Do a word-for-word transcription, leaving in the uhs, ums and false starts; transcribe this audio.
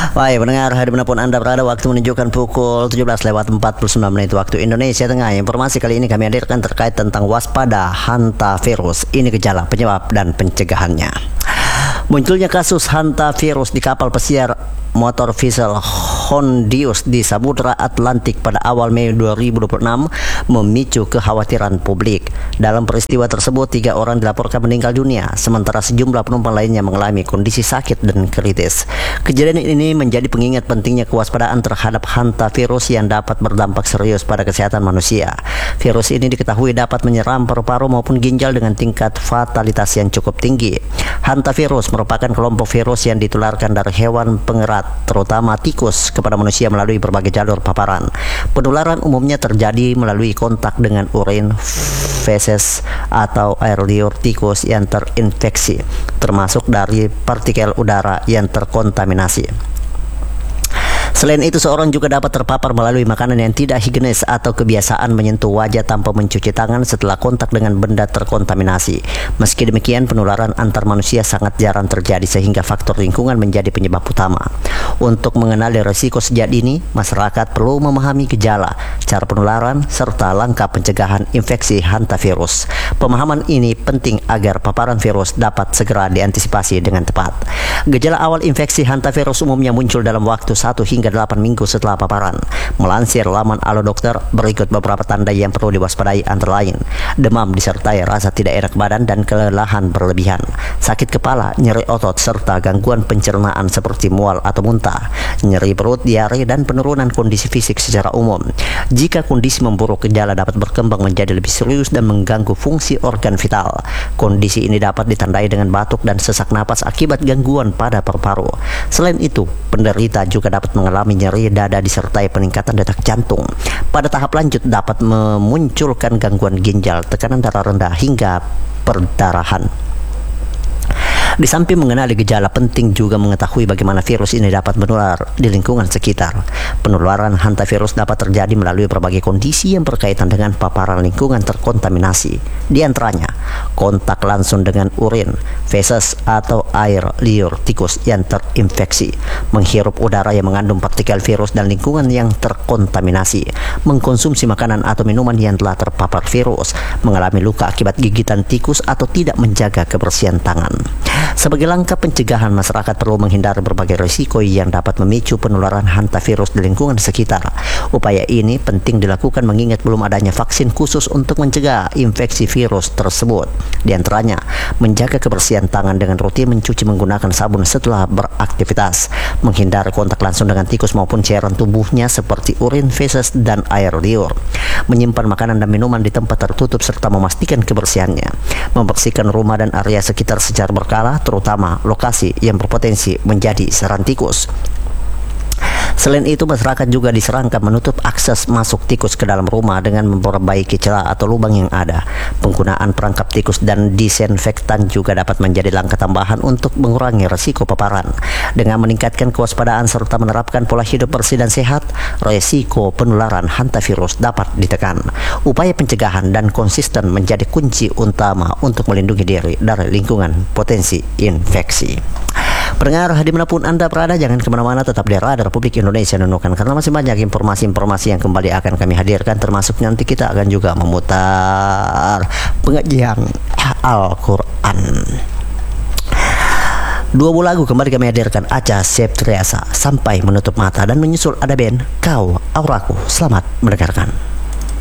Baik pendengar, dimanapun Anda berada, waktu menunjukkan pukul tujuh belas lewat empat puluh sembilan menit waktu Indonesia Tengah. Informasi kali ini kami hadirkan terkait tentang waspada hantavirus. Ini gejala, penyebab, dan pencegahannya. Munculnya kasus hantavirus di kapal pesiar motor vessel Hondius di Samudra Atlantik pada awal Mei dua ribu dua puluh enam memicu kekhawatiran publik. Dalam peristiwa tersebut, tiga orang dilaporkan meninggal dunia, sementara sejumlah penumpang lainnya mengalami kondisi sakit dan kritis. Kejadian ini menjadi pengingat pentingnya kewaspadaan terhadap hantavirus yang dapat berdampak serius pada kesehatan manusia. Virus ini diketahui dapat menyerang paru-paru maupun ginjal dengan tingkat fatalitas yang cukup tinggi. Hantavirus merupakan kelompok virus yang ditularkan dari hewan pengerat, terutama tikus, kepada manusia melalui berbagai jalur paparan. Penularan umumnya terjadi melalui kontak dengan urin, feses, atau air liur tikus yang terinfeksi, termasuk dari partikel udara yang terkontaminasi. Selain itu, seorang juga dapat terpapar melalui makanan yang tidak higienis atau kebiasaan menyentuh wajah tanpa mencuci tangan setelah kontak dengan benda terkontaminasi. Meski demikian, penularan antar manusia sangat jarang terjadi sehingga faktor lingkungan menjadi penyebab utama. Untuk mengenali risiko sejak dini, masyarakat perlu memahami gejala, cara penularan, serta langkah pencegahan infeksi hantavirus. Pemahaman ini penting agar paparan virus dapat segera diantisipasi dengan tepat. Gejala awal infeksi hantavirus umumnya muncul dalam waktu satu hingga delapan minggu setelah paparan. Melansir laman Alo Dokter, berikut beberapa tanda yang perlu diwaspadai antara lain: demam disertai rasa tidak enak badan dan kelelahan berlebihan, sakit kepala, nyeri otot, serta gangguan pencernaan seperti mual atau muntah, nyeri perut, diare, dan penurunan kondisi fisik secara umum. Jika kondisi memburuk, gejala dapat berkembang menjadi lebih serius dan mengganggu fungsi organ vital. Kondisi ini dapat ditandai dengan batuk dan sesak napas akibat gangguan pada paru-paru. Selain itu, penderita juga dapat mengalami nyeri dada disertai peningkatan detak jantung. Pada tahap lanjut dapat memunculkan gangguan ginjal, tekanan darah rendah, hingga perdarahan. Di samping mengenali gejala, penting juga mengetahui bagaimana virus ini dapat menular di lingkungan sekitar. Penularan hantavirus dapat terjadi melalui berbagai kondisi yang berkaitan dengan paparan lingkungan terkontaminasi. Di antaranya, kontak langsung dengan urin, feses, atau air liur tikus yang terinfeksi, menghirup udara yang mengandung partikel virus dan lingkungan yang terkontaminasi, mengkonsumsi makanan atau minuman yang telah terpapar virus, mengalami luka akibat gigitan tikus, atau tidak menjaga kebersihan tangan. Sebagai langkah pencegahan, masyarakat perlu menghindari berbagai risiko yang dapat memicu penularan hantavirus di lingkungan sekitar. Upaya ini penting dilakukan mengingat belum adanya vaksin khusus untuk mencegah infeksi virus tersebut. Di antaranya, menjaga kebersihan tangan dengan rutin mencuci menggunakan sabun setelah beraktivitas, menghindari kontak langsung dengan tikus maupun cairan tubuhnya seperti urin, feses, dan air liur, menyimpan makanan dan minuman di tempat tertutup serta memastikan kebersihannya, membersihkan rumah dan area sekitar secara berkala, terutama lokasi yang berpotensi menjadi sarang tikus. Selain itu, masyarakat juga disarankan menutup akses masuk tikus ke dalam rumah dengan memperbaiki celah atau lubang yang ada. Penggunaan perangkap tikus dan disinfektan juga dapat menjadi langkah tambahan untuk mengurangi risiko paparan. Dengan meningkatkan kewaspadaan serta menerapkan pola hidup bersih dan sehat, risiko penularan hantavirus dapat ditekan. Upaya pencegahan dan konsisten menjadi kunci utama untuk melindungi diri dari lingkungan potensi infeksi. Pendengar, dimanapun Anda berada, jangan kemana-mana, tetap di Radar Republik Indonesia Nunukan, karena masih banyak informasi-informasi yang kembali akan kami hadirkan, termasuk nanti kita akan juga memutar pengajian Al-Quran. Dua buah lagu kembali kami hadirkan, Acha Septriasa, Sampai Menutup Mata, dan menyusul ada band Kau Auraku. Selamat mendengarkan.